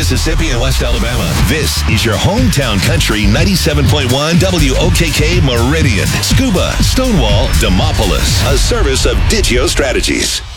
Mississippi, and West Alabama. This is your hometown country 97.1 WOKK Meridian. Scuba, Stonewall, Demopolis. A service of Digio Strategies.